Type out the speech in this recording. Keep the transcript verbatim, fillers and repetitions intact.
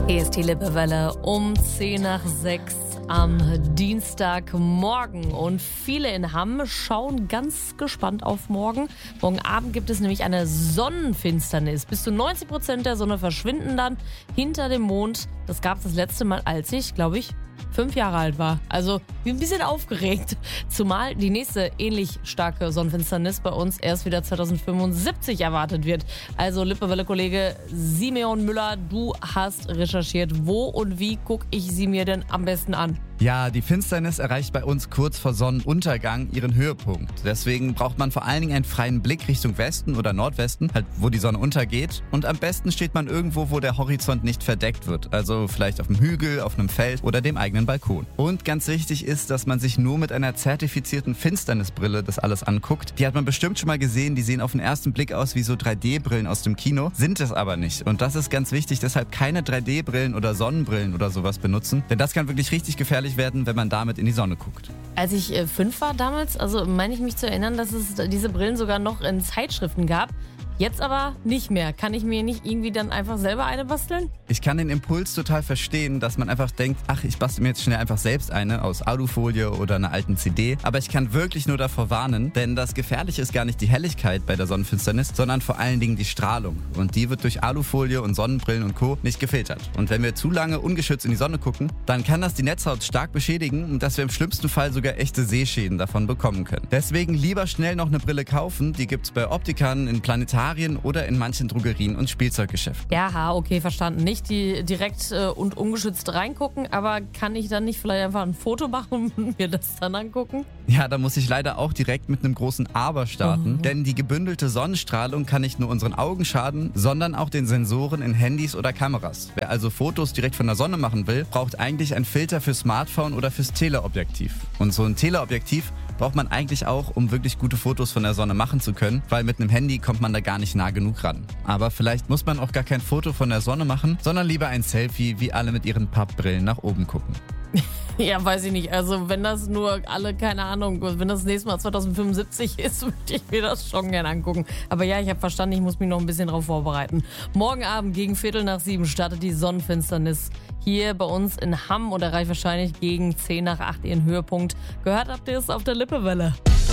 Hier ist die Lippewelle um zehn nach sechs am Dienstagmorgen. Und viele in Hamm schauen ganz gespannt auf morgen. Morgen Abend gibt es nämlich eine Sonnenfinsternis. Bis zu neunzig Prozent der Sonne verschwinden dann hinter dem Mond. Das gab es das letzte Mal, als ich, glaube ich, fünf Jahre alt war. Also bin ein bisschen aufgeregt. Zumal die nächste ähnlich starke Sonnenfinsternis bei uns erst wieder zweitausendfünfundsiebzig erwartet wird. Also Lippewelle-Kollege Simeon Müller, du hast recherchiert. Wo und wie gucke ich sie mir denn am besten an? Ja, die Finsternis erreicht bei uns kurz vor Sonnenuntergang ihren Höhepunkt. Deswegen braucht man vor allen Dingen einen freien Blick Richtung Westen oder Nordwesten, halt wo die Sonne untergeht. Und am besten steht man irgendwo, wo der Horizont nicht verdeckt wird. Also vielleicht auf einem Hügel, auf einem Feld oder dem eigenen Balkon. Und ganz wichtig ist, dass man sich nur mit einer zertifizierten Finsternisbrille das alles anguckt. Die hat man bestimmt schon mal gesehen, die sehen auf den ersten Blick aus wie so drei D Brillen aus dem Kino, sind es aber nicht. Und das ist ganz wichtig, deshalb keine drei D Brillen oder Sonnenbrillen oder sowas benutzen, denn das kann wirklich richtig gefährlich werden, wenn man damit in die Sonne guckt. Als ich äh, fünf war damals, also meine ich mich zu erinnern, dass es diese Brillen sogar noch in Zeitschriften gab. Jetzt aber nicht mehr. Kann ich mir nicht irgendwie dann einfach selber eine basteln? Ich kann den Impuls total verstehen, dass man einfach denkt, ach, ich bastel mir jetzt schnell einfach selbst eine aus Alufolie oder einer alten C D. Aber ich kann wirklich nur davor warnen, denn das Gefährliche ist gar nicht die Helligkeit bei der Sonnenfinsternis, sondern vor allen Dingen die Strahlung. Und die wird durch Alufolie und Sonnenbrillen und Co. nicht gefiltert. Und wenn wir zu lange ungeschützt in die Sonne gucken, dann kann das die Netzhaut stark beschädigen und dass wir im schlimmsten Fall sogar echte Sehschäden davon bekommen können. Deswegen lieber schnell noch eine Brille kaufen. Die gibt's bei Optikern, in Planetarien oder in manchen Drogerien und Spielzeuggeschäften. Ja, okay, verstanden. Nicht die direkt äh, und ungeschützt reingucken, aber kann ich dann nicht vielleicht einfach ein Foto machen und mir das dann angucken? Ja, da muss ich leider auch direkt mit einem großen Aber starten, oh. Denn die gebündelte Sonnenstrahlung kann nicht nur unseren Augen schaden, sondern auch den Sensoren in Handys oder Kameras. Wer also Fotos direkt von der Sonne machen will, braucht eigentlich ein Filter fürs Smartphone oder fürs Teleobjektiv. Und so ein Teleobjektiv braucht man eigentlich auch, um wirklich gute Fotos von der Sonne machen zu können, weil mit einem Handy kommt man da gar nicht nah genug ran. Aber vielleicht muss man auch gar kein Foto von der Sonne machen, sondern lieber ein Selfie, wie alle mit ihren Pappbrillen nach oben gucken. Ja, weiß ich nicht. Also wenn das nur alle, keine Ahnung, wenn das nächste Mal zweitausendfünfundsiebzig ist, würde ich mir das schon gerne angucken. Aber ja, ich habe verstanden, ich muss mich noch ein bisschen darauf vorbereiten. Morgen Abend gegen Viertel nach sieben startet die Sonnenfinsternis hier bei uns in Hamm und erreicht wahrscheinlich gegen zehn nach acht ihren Höhepunkt. Gehört habt ihr es auf der Lippewelle.